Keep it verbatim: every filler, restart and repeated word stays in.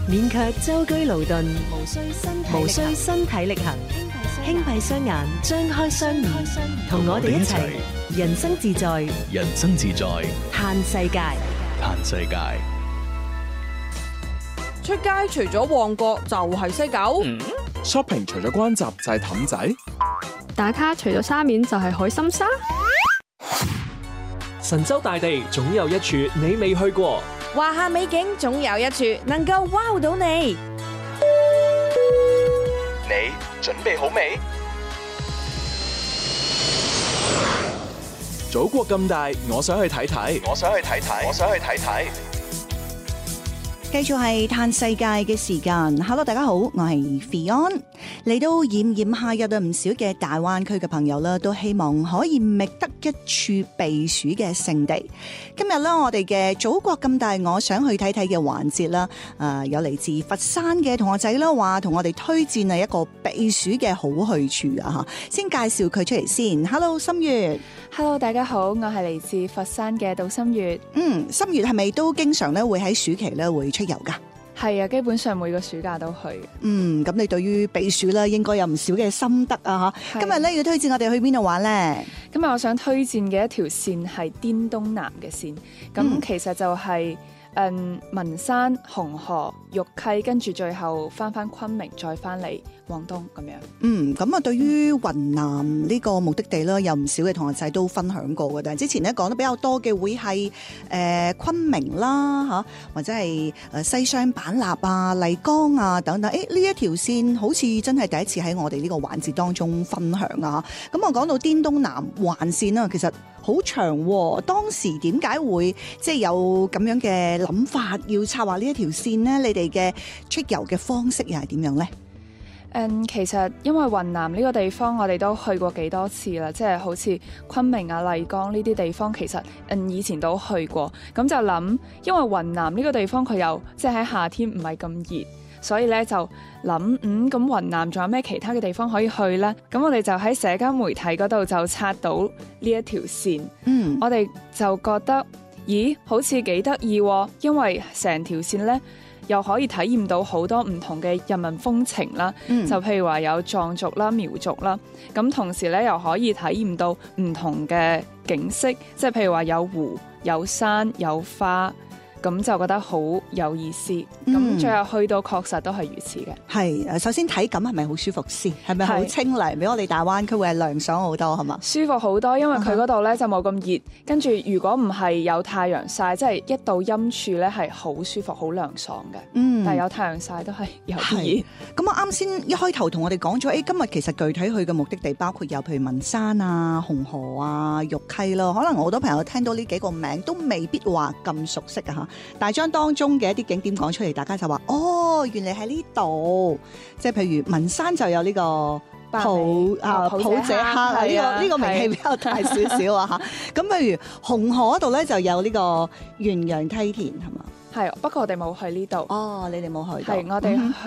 免卻舟車勞頓， 無需身體無需身體力行，輕閉雙眼，張開雙耳，同我哋一齊人生自在， 人生自在， 嘆世界。 嘆世界。 出街除咗旺角就係西九、 嗯、 shopping 除咗關閘就係氹仔， 打卡除咗沙面就係海心沙。 神州大地總有一處你未去過， 華夏美景總有一處能夠 wow 到你。 你準備好未？祖國咁大，我想去睇睇，我想去睇睇，我想去睇睇。 繼續係嘆世界嘅時間。Hello， 大家好，我係 Fion。嚟到炎炎夏日啊，唔少嘅大灣區嘅朋友啦，都希望可以覓得一處避暑嘅勝地。今日咧，我哋嘅祖國咁大，我想去睇睇嘅環節啦。誒、呃，有嚟自佛山嘅同學仔啦，話同我哋推薦係一個避暑嘅好去處啊！吓，先介紹佢出嚟先。Hello， 心月。 Hello， 大家好，我係嚟自佛山嘅杜心月。 嗯，心月係咪都經常咧會喺暑期咧會出遊噶？ 係啊，基本上每個暑假都去。 嗯，咁你對於避暑咧，應該有唔少嘅心得啊！吓，今日咧要推薦我哋去邊度玩咧？ 今日我想推薦嘅一條線係滇東南嘅線，咁、嗯、其實就係、是。嗯，文山、紅河、玉溪，跟住最後翻翻昆明，再翻嚟廣東咁樣。嗯， 咁啊，對於雲南呢個目的地咧，有唔少嘅同學仔都分享過嘅。但係之前咧講得比較多嘅會係誒、呃、昆明啦嚇，或者係誒西雙版納啊、麗江啊等等。誒呢一條線好似真係第一次喺我哋呢個環節當中分享啊！咁我講到滇東南環線啦，其實好長喎。當時點解會即係有咁樣嘅諗法要策劃呢一條線呢？你哋嘅出遊嘅方式又係點樣呢？ 嗯，其實因為雲南呢個地方我哋都去過幾多次啦，即係好似昆明啊、麗江呢啲地方，其實嗯以前都去過。咁就諗，因為雲南呢個地方佢又即係喺夏天唔係咁熱，所以咧就諗，嗯咁雲南仲有咩其他嘅地方可以去呢？咁我哋就喺社交媒體嗰度就刷到呢一條線。嗯，我哋就覺得，咦，好似幾得意喎，因為成條線呢，又可以體驗到好多唔同嘅人民風情啦，嗯、就譬如話有藏族啦、苗族啦，咁同時咧又可以體驗到唔同嘅景色，即係譬如話有湖、有山、有花。咁就覺得好有意思，咁、嗯、最後去到確實都係如此嘅。 係，首先體感係咪好舒服先？係咪好清涼？比我哋大灣區會係涼爽好多，係嘛？舒服好多，因為佢嗰度咧就冇咁熱，跟住如果唔係有太陽曬，即係一到陰處咧係好舒服、好涼爽嘅。嗯，但係有太陽曬都係有啲熱。 咁我啱先一開頭同我哋講咗，誒今日其實具體去嘅目的地包括有譬如文山啊、紅河啊、玉溪咯，可能好多朋友聽到呢幾個名都未必話咁熟悉啊嚇。但係將當中嘅一啲景點講出嚟，大家就話哦，原嚟喺呢度，即係譬如文山就有呢個普啊普者黑啊，呢個呢個名氣比較大少少啊嚇。咁譬如紅河嗰度咧就有呢個元陽梯田係嘛？ 係，不過我哋冇去呢度。 哦，你哋冇去到。 係我哋。